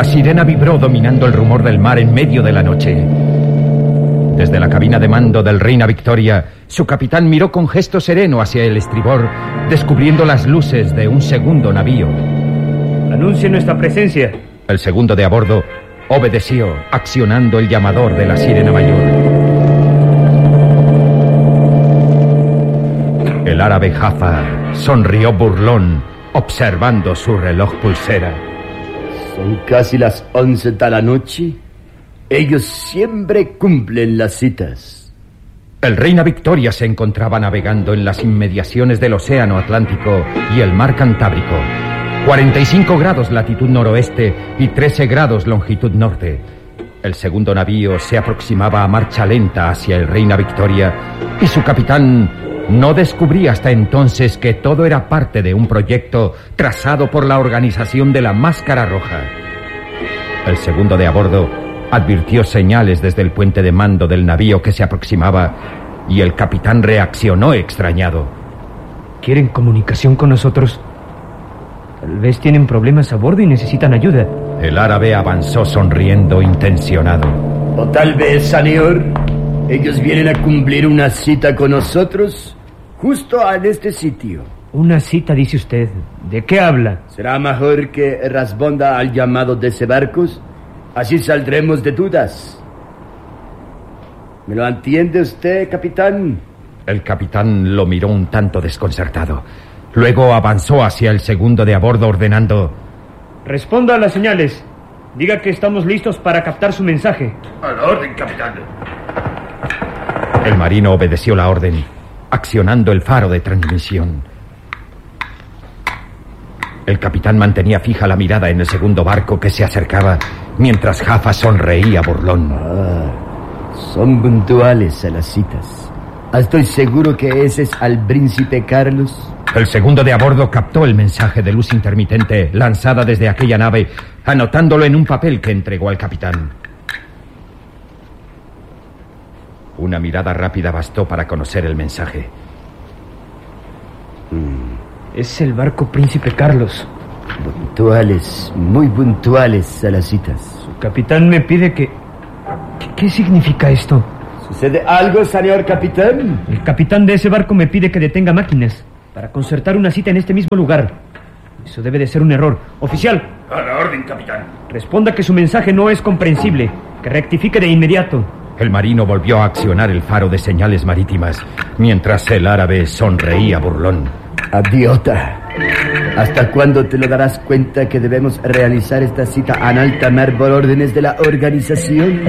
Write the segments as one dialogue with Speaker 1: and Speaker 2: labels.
Speaker 1: La sirena vibró dominando el rumor del mar en medio de la noche. Desde la cabina de mando del Reina Victoria, su capitán miró con gesto sereno hacia el estribor, descubriendo las luces de un segundo navío.
Speaker 2: Anuncie nuestra presencia.
Speaker 1: El segundo de a bordo obedeció, accionando el llamador de la sirena mayor. El árabe Jaffa sonrió burlón, observando su reloj pulsera.
Speaker 3: Son casi las 11 de la noche. Ellos siempre cumplen las citas.
Speaker 1: El Reina Victoria se encontraba navegando en las inmediaciones del Océano Atlántico y el Mar Cantábrico. 45 grados latitud noroeste y 13 grados longitud norte. El segundo navío se aproximaba a marcha lenta hacia el Reina Victoria y su capitán no descubría hasta entonces que todo era parte de un proyecto trazado por la organización de la Máscara Roja. El segundo de a bordo advirtió señales desde el puente de mando del navío que se aproximaba y el capitán reaccionó extrañado.
Speaker 2: ¿Quieren comunicación con nosotros? Tal vez tienen problemas a bordo y necesitan ayuda.
Speaker 1: El árabe avanzó sonriendo intencionado.
Speaker 3: O tal vez, señor, ellos vienen a cumplir una cita con nosotros justo en este sitio.
Speaker 2: Una cita, dice usted. ¿De qué habla?
Speaker 3: Será mejor que responda al llamado de ese barco. Así saldremos de dudas. ¿Me lo entiende usted, capitán?
Speaker 1: El capitán lo miró un tanto desconcertado. Luego avanzó hacia el segundo de a bordo ordenando:
Speaker 2: responda a las señales. Diga que estamos listos para captar su mensaje.
Speaker 3: A la orden, capitán.
Speaker 1: El marino obedeció la orden, accionando el faro de transmisión. El capitán mantenía fija la mirada en el segundo barco que se acercaba, mientras Jaffa sonreía burlón.
Speaker 3: Son puntuales a las citas. Estoy seguro que ese es al príncipe Carlos.
Speaker 1: El segundo de a bordo captó el mensaje de luz intermitente lanzada desde aquella nave, anotándolo en un papel que entregó al capitán. Una mirada rápida bastó para conocer el mensaje.
Speaker 2: Es el barco Príncipe Carlos.
Speaker 3: Puntuales, muy puntuales a las citas.
Speaker 2: Su capitán me pide que... ¿Qué significa esto?
Speaker 3: ¿Sucede algo, señor capitán?
Speaker 2: El capitán de ese barco me pide que detenga máquinas para concertar una cita en este mismo lugar. Eso debe de ser un error. Oficial.
Speaker 3: A la orden, capitán.
Speaker 2: Responda que su mensaje no es comprensible. Que rectifique de inmediato.
Speaker 1: El marino volvió a accionar el faro de señales marítimas, mientras el árabe sonreía burlón.
Speaker 3: Idiota. ¿Hasta cuándo te lo darás cuenta que debemos realizar esta cita en alta mar por órdenes de la organización?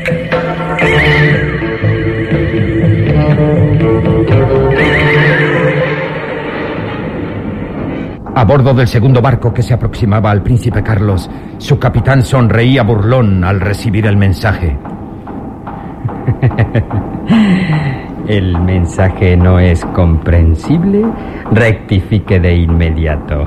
Speaker 1: A bordo del segundo barco que se aproximaba al Príncipe Carlos, su capitán sonreía burlón al recibir el mensaje.
Speaker 4: ¿El mensaje no es comprensible? Rectifique de inmediato.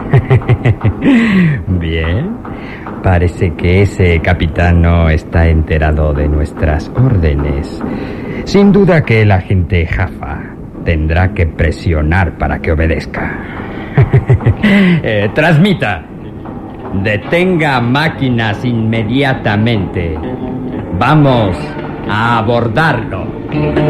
Speaker 4: Bien. Parece que ese capitán no está enterado de nuestras órdenes. Sin duda que el agente Jaffa tendrá que presionar para que obedezca. Transmita. Detenga máquinas inmediatamente. Vamos a abordarlo.